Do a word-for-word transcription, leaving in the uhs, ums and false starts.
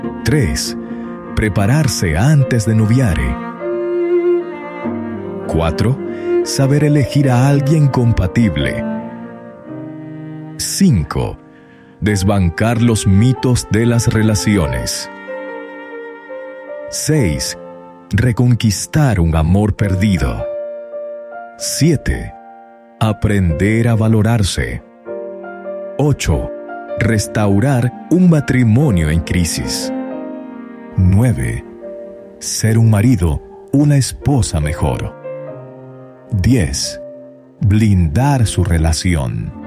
tres. Prepararse antes de noviar. cuatro. Saber elegir a alguien compatible. cinco. Desbancar los mitos de las relaciones. seis. Reconquistar un amor perdido. siete. Aprender a valorarse. ocho. Restaurar un matrimonio en crisis. nueve. Ser un marido, una esposa mejor. diez. Blindar su relación.